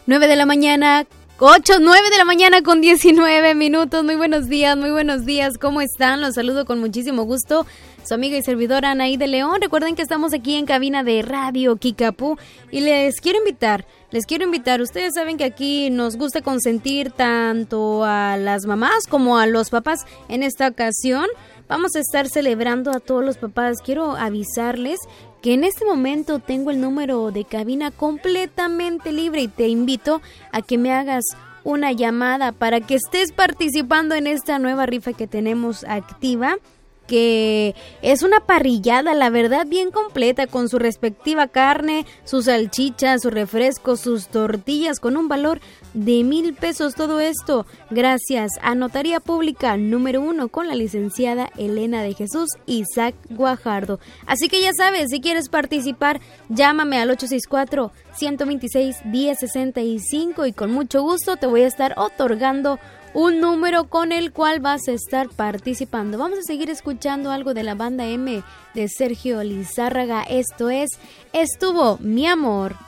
9 de la mañana, 9 de la mañana con 19 minutos. Muy buenos días, ¿cómo están? Los saludo con muchísimo gusto. Su amiga y servidora Anaí de León. Recuerden que estamos aquí en cabina de Radio Kickapoo y les quiero invitar. Ustedes saben que aquí nos gusta consentir tanto a las mamás como a los papás. En esta ocasión vamos a estar celebrando a todos los papás. Quiero avisarles que en este momento tengo el número de cabina completamente libre y te invito a que me hagas una llamada para que estés participando en esta nueva rifa que tenemos activa, que es una parrillada, la verdad, bien completa, con su respectiva carne, sus salchichas, su refresco, sus tortillas, con un valor de 1,000 pesos. Todo esto gracias a Notaría Pública número 1 con la licenciada Elena de Jesús Isaac Guajardo. Así que ya sabes, si quieres participar, llámame al 864-126-1065 y con mucho gusto te voy a estar otorgando un número con el cual vas a estar participando. Vamos a seguir escuchando algo de la banda M de Sergio Lizárraga. Esto es Estuvo mi amor.